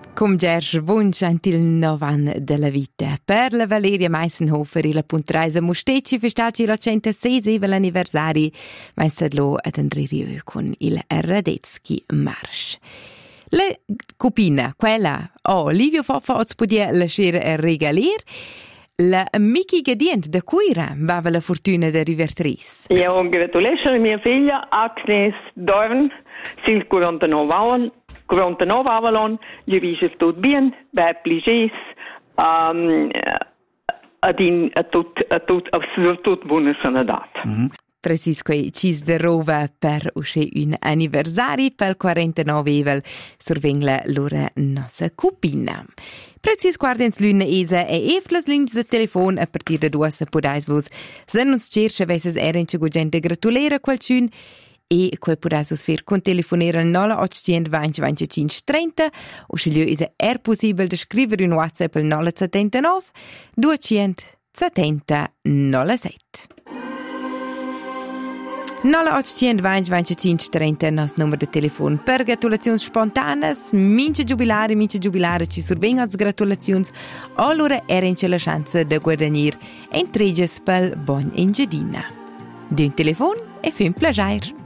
Cum Gerge Wunsch antil novan della vita. Per la Valeria Meissenhofer e la Puntreisa Musteci festaggi lo 106 l'anniversari, ma insadlo ad Andriu con il Radetzky Marsch. La cupina, quella, Livio Foffa os podia lasciare regalir, la Miki Gedient da Cuira aveva la fortuna di rivertris. Io gratulesso mia figlia Agnes Dorn, sil 49 anni, gli dice tutto bene, beh, pliges, a tutto buona sanità. Francisco cis de rova per usce un anniversari per 49 survengla lura nostra cupina. Precis guardens l'una esa e eflas lins de telefon a partir de duas podais vos se non cerca vesses erinche gente gratulera qualcun e quel podais vos fer con telefonera al 0820 25 30 o sceglio esa possibile de scrivere un WhatsApp al 079 270 07. 0820 25 30 è il nostro numero di telefono per gratulazioni spontanee, mince giubilare ci survengono gratulazioni, allora c'è la chance di guadagnare entregge per buon ingedina. D'un telefono e fin piacere.